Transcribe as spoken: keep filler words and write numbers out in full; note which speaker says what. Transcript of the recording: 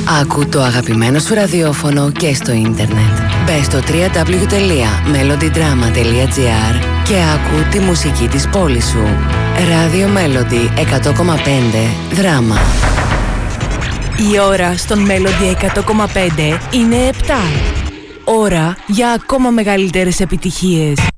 Speaker 1: Άκου το αγαπημένο σου ραδιόφωνο και στο ίντερνετ. Μπες στο double-u double-u double-u τελεία melody drama τελεία gr και άκου τη μουσική της πόλης σου. Ράδιο Melody εκατό κόμμα πέντε Δράμα.
Speaker 2: Η ώρα στον Melody εκατό κόμμα πέντε είναι επτά. Ώρα για ακόμα μεγαλύτερες επιτυχίες.